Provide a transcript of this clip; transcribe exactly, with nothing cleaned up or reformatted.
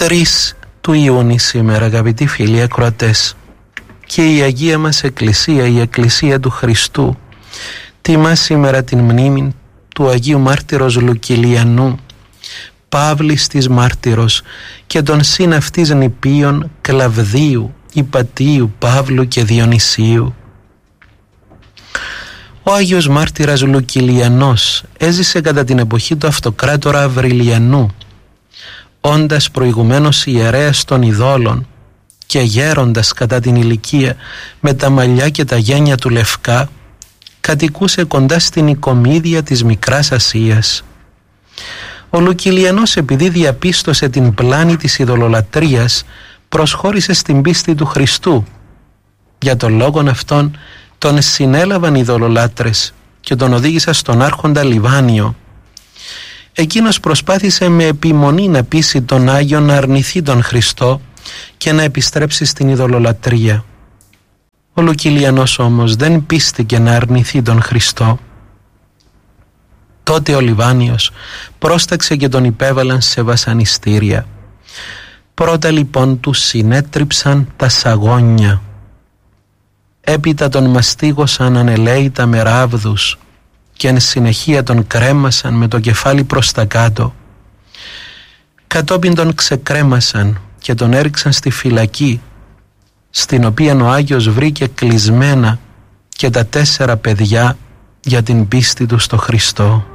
τρεις του Ιούνιου σήμερα, αγαπητοί φίλοι ακροατές, και η Αγία μας Εκκλησία, η Εκκλησία του Χριστού, τιμά σήμερα την μνήμη του Αγίου Μάρτυρος Λουκυλιανού, Παύλης της Μάρτυρος, και των συν αυτής νηπίων Κλαβδίου, Υπατίου, Παύλου και Διονυσίου. Ο Άγιος Μάρτυρας Λουκυλιανός έζησε κατά την εποχή του Αυτοκράτορα Αυριλιανού, όντας προηγουμένως ιερέας των ειδόλων και γέροντας κατά την ηλικία με τα μαλλιά και τα γένια του λευκά, κατοικούσε κοντά στην Οικομίδια της Μικράς Ασίας. Ο Λουκυλιανός, επειδή διαπίστωσε την πλάνη της ειδωλολατρίας, προσχώρησε στην πίστη του Χριστού. Για τον λόγον αυτόν τον συνέλαβαν οι ειδωλολάτρες και τον οδήγησαν στον άρχοντα Λιβάνιο. Εκείνος προσπάθησε με επιμονή να πείσει τον Άγιο να αρνηθεί τον Χριστό και να επιστρέψει στην ειδωλολατρία. Ο Λουκυλιανός όμως δεν πίστηκε να αρνηθεί τον Χριστό. Τότε ο Λιβάνιος πρόσταξε και τον υπέβαλαν σε βασανιστήρια. Πρώτα λοιπόν του συνέτριψαν τα σαγόνια. Έπειτα τον μαστίγωσαν ανελαίητα με ράβδους και εν συνεχεία τον κρέμασαν με το κεφάλι προς τα κάτω. Κατόπιν τον ξεκρέμασαν και τον έριξαν στη φυλακή, στην οποία ο Άγιος βρήκε κλεισμένα και τα τέσσερα παιδιά για την πίστη του στο Χριστό.